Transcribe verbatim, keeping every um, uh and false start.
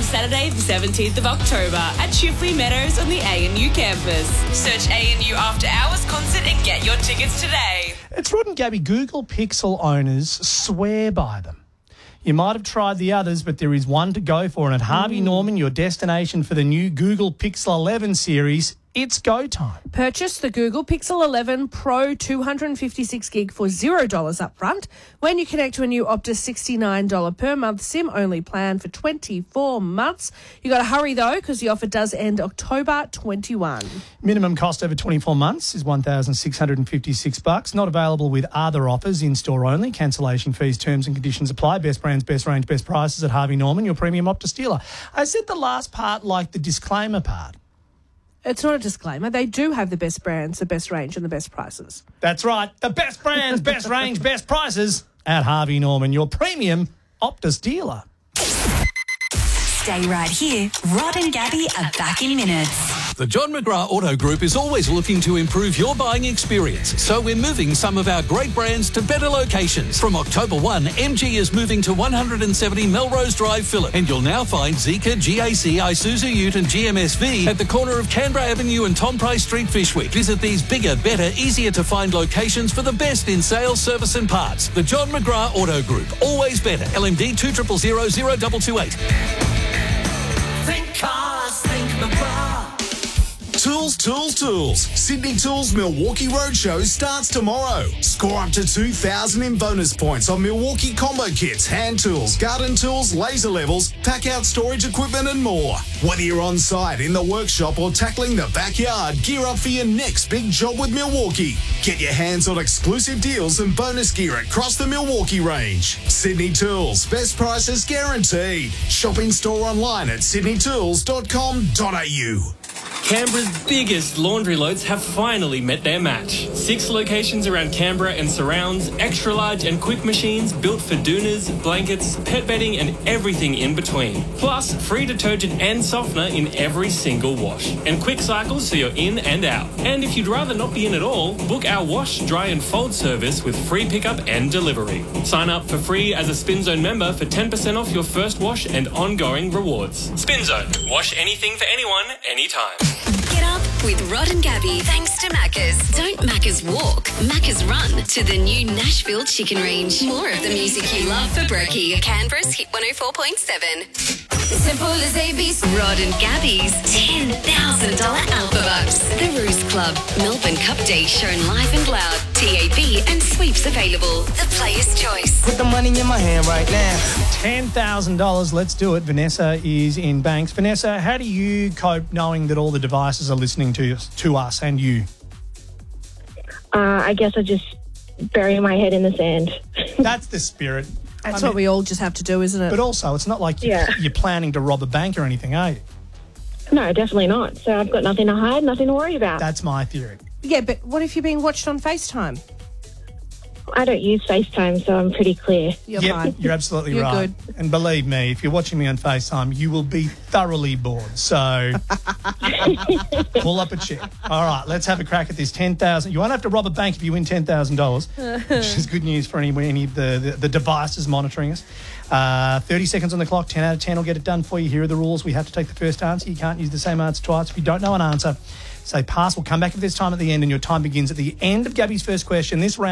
on Saturday the seventeenth of October at Chifley Meadows on the A N U campus. Search A N U After Hours Concert and get your tickets today. It's Rod and Gabby. Google Pixel owners swear by them. You might have tried the others, but there is one to go for. And at Harvey Mm. Norman, your destination for the new Google Pixel eleven series, it's go time. Purchase the Google Pixel eleven Pro two fifty-six gig for zero dollars upfront when you connect to a new Optus sixty-nine dollars per month SIM-only plan for twenty-four months. You got to hurry, though, because the offer does end October twenty-first. Minimum cost over twenty-four months is one thousand six hundred fifty-six bucks. Not available with other offers, in-store only. Cancellation fees, terms and conditions apply. Best brands, best range, best prices at Harvey Norman, your premium Optus dealer. I said the last part like the disclaimer part. It's not a disclaimer. They do have the best brands, the best range and the best prices. That's right. The best brands, best range, best prices at Harvey Norman, your premium Optus dealer. Stay right here. Rod and Gabby are back in minutes. The John McGrath Auto Group is always looking to improve your buying experience, so we're moving some of our great brands to better locations. From October first, M G is moving to one seventy Melrose Drive, Phillip, and you'll now find Zeekr, G A C, Isuzu Ute and G M S V at the corner of Canberra Avenue and Tom Price Street, Fyshwick. Visit these bigger, better, easier to find locations for the best in sales, service and parts. The John McGrath Auto Group, always better. L M D two zero zero zero zero two two eight. Think cars, think McGrath. Tools, Tools, Tools. Sydney Tools Milwaukee Roadshow starts tomorrow. Score up to two thousand in bonus points on Milwaukee combo kits, hand tools, garden tools, laser levels, pack-out storage equipment and more. Whether you're on site, in the workshop or tackling the backyard, gear up for your next big job with Milwaukee. Get your hands on exclusive deals and bonus gear across the Milwaukee range. Sydney Tools, best prices guaranteed. Shop in store online at sydney tools dot com dot a u. Canberra's biggest laundry loads have finally met their match. Six locations around Canberra and surrounds, extra large and quick machines built for doonas, blankets, pet bedding and everything in between. Plus, free detergent and softener in every single wash. And quick cycles so you're in and out. And if you'd rather not be in at all, book our wash, dry and fold service with free pickup and delivery. Sign up for free as a Spin Zone member for ten percent off your first wash and ongoing rewards. Spin Zone. Wash anything for anyone, anytime. Get up with Rod and Gabby. Thanks to Macca's. Don't Macca's walk, Macca's run to the new Nashville Chicken Range. More of the music you love for brekkie. Canberra's Hit one oh four point seven. Simple as A B C. Rod and Gabby's ten thousand dollars Alpha Bucks. The Ruse Club. Melbourne Cup Day shown live and loud. T A B and sweeps available. The player's choice. Put the money in my hand right now. ten thousand dollars, let's do it. Vanessa is in Banks. Vanessa, how do you cope knowing that all the devices are listening to us, to us and you? Uh, I guess I just bury my head in the sand. That's the spirit. That's I what mean, we all just have to do, isn't it? But also, it's not like you're, Yeah. you're planning to rob a bank or anything, are you? No, definitely not. So I've got nothing to hide, nothing to worry about. That's my theory. Yeah, but what if you're being watched on FaceTime? I don't use FaceTime, so I'm pretty clear. You're Yep, fine. you're absolutely You're right. good. And believe me, if you're watching me on FaceTime, you will be thoroughly bored. So pull up a chair. All right, let's have a crack at this ten thousand dollars. You won't have to rob a bank if you win ten thousand dollars, which is good news for any, any of the, the, the devices monitoring us. Uh, thirty seconds on the clock, ten out of ten will get it done for you. Here are the rules. We have to take the first answer. You can't use the same answer twice. If you don't know an answer, say pass. We'll come back at this time at the end, and your time begins at the end of Gabby's first question. This round